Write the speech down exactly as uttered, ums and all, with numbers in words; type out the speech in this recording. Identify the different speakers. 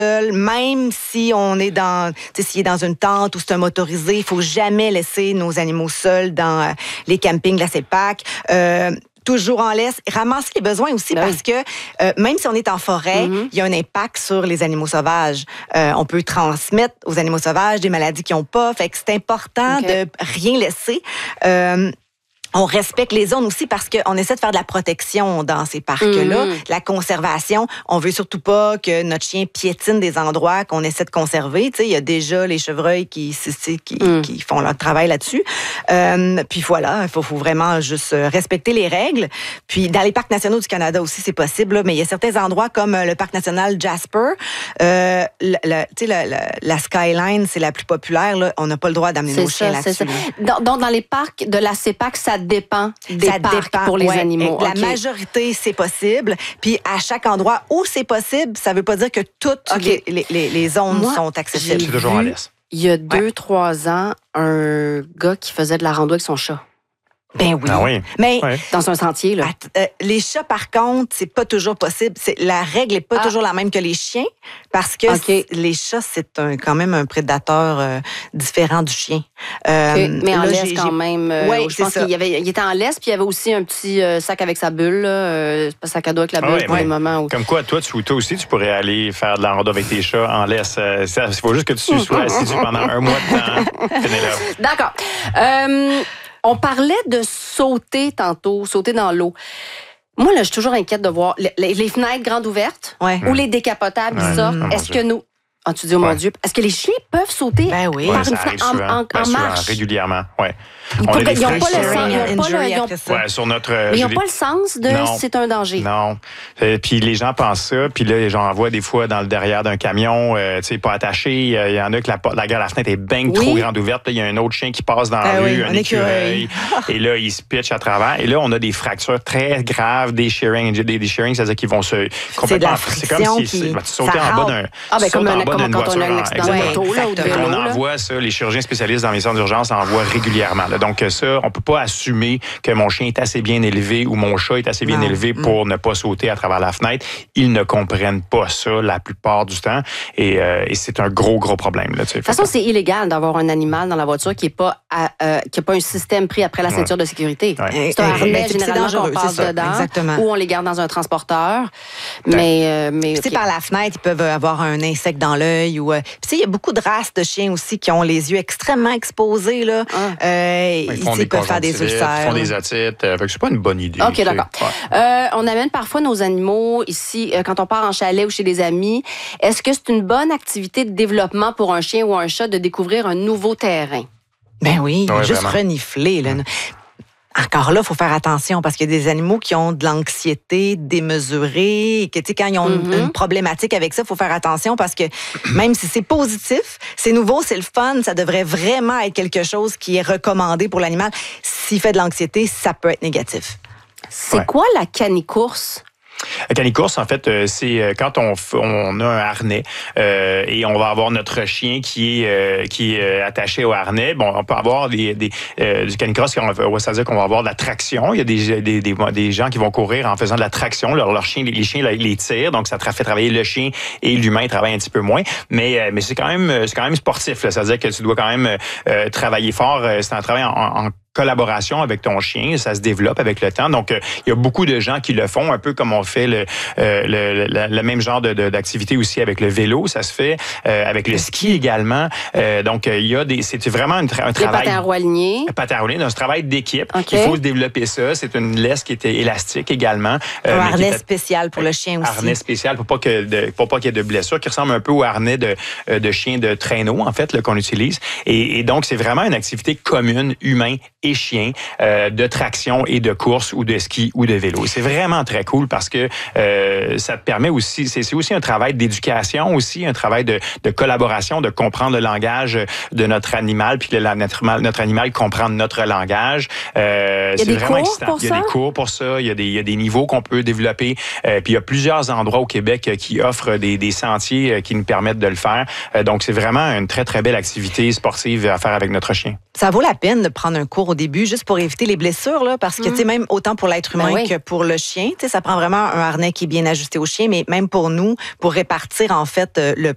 Speaker 1: même si on est dans, tu sais, s'il est dans une tente ou c'est un motorisé, il faut jamais laisser nos animaux seuls dans euh, les campings de la CEPAC. Euh, Toujours en laisse. Ramasser les besoins aussi ben parce oui. que euh, même si on est en forêt, mm-hmm. il y a un impact sur les animaux sauvages. Euh, on peut transmettre aux animaux sauvages des maladies qu'ils n'ont pas. Fait que c'est important okay. de rien laisser. Euh, On respecte les zones aussi parce qu'on essaie de faire de la protection dans ces parcs-là, mm-hmm. de la conservation. On veut surtout pas que notre chien piétine des endroits qu'on essaie de conserver. Tu sais, il y a déjà les chevreuils qui, qui, mm. qui font leur travail là-dessus. Euh, puis voilà, il faut, faut vraiment juste respecter les règles. Puis dans les parcs nationaux du Canada aussi, c'est possible, là, mais il y a certains endroits comme le parc national Jasper. Euh, le, le, tu sais, la, la, la Skyline, c'est la plus populaire. Là. On n'a pas le droit d'amener
Speaker 2: c'est
Speaker 1: nos
Speaker 2: ça,
Speaker 1: chiens là-dessus.
Speaker 2: Là. Donc, dans les parcs de la CEPAC, ça dépend des
Speaker 1: ça
Speaker 2: parcs
Speaker 1: dépend,
Speaker 2: pour les
Speaker 1: ouais.
Speaker 2: animaux.
Speaker 1: La
Speaker 2: okay.
Speaker 1: majorité, c'est possible. Puis à chaque endroit où c'est possible, ça ne veut pas dire que toutes okay. les, les, les zones
Speaker 2: Moi,
Speaker 1: sont accessibles.
Speaker 3: C'est toujours en laisse.
Speaker 2: Il y a deux, ouais. trois ans, un gars qui faisait de la rando avec son chat.
Speaker 1: Ben oui.
Speaker 3: Ah oui.
Speaker 1: Mais
Speaker 2: ouais. dans un sentier, là.
Speaker 1: Euh, les chats, par contre, c'est pas toujours possible. C'est, la règle n'est pas ah. toujours la même que les chiens parce que okay. les chats, c'est un, quand même un prédateur euh, différent du chien.
Speaker 2: Euh, okay. Mais en là, laisse j'ai, quand même. Euh,
Speaker 1: ouais,
Speaker 2: je pense ça. qu'il y avait, il était en laisse, puis il y avait aussi un petit euh, sac avec sa bulle, là, euh, sac à dos avec la bulle ah ouais, pour ouais. les moments où.
Speaker 3: Comme quoi, toi, tu, toi aussi, tu pourrais aller faire de la rando avec tes chats en laisse. Il faut juste que tu sois assidu pendant un mois de temps.
Speaker 2: D'accord. Euh, On parlait de sauter tantôt, sauter dans l'eau. Moi, là, je suis toujours inquiète de voir les, les fenêtres grandes ouvertes
Speaker 1: ouais.
Speaker 2: ou les décapotables qui ouais. sortent. Mmh. Est-ce que nous... Ah, tu dis, oh mon ouais. Dieu, est-ce que les chiens peuvent sauter
Speaker 1: ben oui.
Speaker 2: par
Speaker 3: ouais,
Speaker 2: une fenêtre en, en,
Speaker 3: ben,
Speaker 2: en marche?
Speaker 3: Souvent, régulièrement, oui.
Speaker 2: Ils n'ont pas le sens. Ils n'ont pas le, ils ont,
Speaker 3: ouais, sur notre,
Speaker 2: mais ils n'ont pas le sens de non, c'est un danger.
Speaker 3: Non. Euh, puis les gens pensent ça, puis là, j'en vois des fois dans le derrière d'un camion, euh, tu sais, pas attaché. Il euh, y en a que la, la, la fenêtre est bien oui. trop grande ouverte. Il y a un autre chien qui passe dans la ah, rue, oui, un écureuil. Et là, il se pitch à travers. Et là, on a des fractures très graves, des shearing. Des, des shearing, c'est-à-dire qu'ils vont se complètement.
Speaker 1: C'est,
Speaker 3: c'est comme si
Speaker 1: qui...
Speaker 3: ben, tu sautais en bas d'un.
Speaker 2: Ah, ben comme quand on a un accident de moto, là, ou de vélo.
Speaker 3: On envoie ça, les chirurgiens spécialistes dans les centres d'urgence envoient régulièrement. Donc ça, on peut pas assumer que mon chien est assez bien élevé ou mon chat est assez bien non. élevé pour mmh. ne pas sauter à travers la fenêtre. Ils ne comprennent pas ça la plupart du temps et, euh, et c'est un gros, gros problème. Là,
Speaker 2: de toute façon, c'est illégal d'avoir un animal dans la voiture qui n'a pas, euh, pas un système pris après la ceinture ouais. de sécurité. Ouais. C'est un harnais, généralement, qu'on passe dedans Exactement. Ou on les garde dans un transporteur. Ouais. Mais, euh, mais
Speaker 1: okay. par la fenêtre, ils peuvent avoir un insecte dans l'œil. Ou, euh, il y a beaucoup de races de chiens aussi qui ont les yeux extrêmement exposés. Là. Ah. Euh,
Speaker 3: ils, ils peuvent faire des ulcères. Ils font des otites. Euh, c'est pas une bonne idée.
Speaker 2: OK, d'accord. Ouais. Euh, on amène parfois nos animaux ici, euh, quand on part en chalet ou chez des amis. Est-ce que c'est une bonne activité de développement pour un chien ou un chat de découvrir un nouveau terrain?
Speaker 1: Ben oui, ouais, juste
Speaker 3: vraiment.
Speaker 1: renifler. Là. Mmh. Encore là, il faut faire attention parce qu'il y a des animaux qui ont de l'anxiété démesurée et que, tu sais, quand ils ont mm-hmm. une, une problématique avec ça, il faut faire attention parce que même si c'est positif, c'est nouveau, c'est le fun, ça devrait vraiment être quelque chose qui est recommandé pour l'animal. S'il fait de l'anxiété, ça peut être négatif.
Speaker 2: C'est ouais. quoi la canicourse?
Speaker 3: La canicourse, en fait, c'est quand on, on a un harnais euh, et on va avoir notre chien qui est, euh, qui est attaché au harnais. Bon, on peut avoir des, des, euh, du canicross, c'est-à-dire qu'on va avoir de la traction. Il y a des, des, des, des gens qui vont courir en faisant de la traction. Leur, leur chien, les chiens les tirent, donc ça fait travailler le chien et l'humain travaille un petit peu moins. Mais, mais c'est quand même, c'est quand même sportif. Là. C'est-à-dire que tu dois quand même euh, travailler fort. C'est un travail en, en collaboration avec ton chien, ça se développe avec le temps. Donc, euh, il y a beaucoup de gens qui le font, un peu comme on fait le, euh, le, le, le même genre de, de, d'activité aussi avec le vélo. Ça se fait euh, avec le ski également. Euh, donc, il y a des, c'est vraiment un, tra- un travail.
Speaker 2: Les patins à roue alignés.
Speaker 3: Patins à roue alignés, c'est un travail d'équipe.
Speaker 2: Okay.
Speaker 3: Il faut se développer ça. C'est une laisse qui était élastique également.
Speaker 1: Euh, un harnais était, spécial pour le chien aussi.
Speaker 3: Harnais spécial pour pas que de, pour pas qu'il y ait de blessures, qui ressemble un peu au harnais de, de chien de traîneau en fait là, qu'on utilise. Et, et donc, c'est vraiment une activité commune, humain et chien. Euh, de traction et de course ou de ski ou de vélo. C'est vraiment très cool parce que euh, ça te permet aussi, c'est, c'est aussi un travail d'éducation aussi, un travail de, de collaboration, de comprendre le langage de notre animal, puis que la, notre, notre animal comprend notre langage. Euh,
Speaker 2: il y a
Speaker 3: c'est
Speaker 2: des
Speaker 3: vraiment
Speaker 2: cours
Speaker 3: excitant.
Speaker 2: Pour
Speaker 3: il y a
Speaker 2: ça?
Speaker 3: des cours pour ça, il y a des, il y a des niveaux qu'on peut développer. Euh, puis il y a plusieurs endroits au Québec qui offrent des, des sentiers qui nous permettent de le faire. Euh, donc c'est vraiment une très, très belle activité sportive à faire avec notre chien.
Speaker 1: Ça vaut la peine de prendre un cours au début juste pour éviter les blessures, là, parce que, mmh. tu sais, même autant pour l'être humain ben oui. que pour le chien, tu sais, ça prend vraiment un harnais qui est bien ajusté au chien, mais même pour nous, pour répartir, en fait, le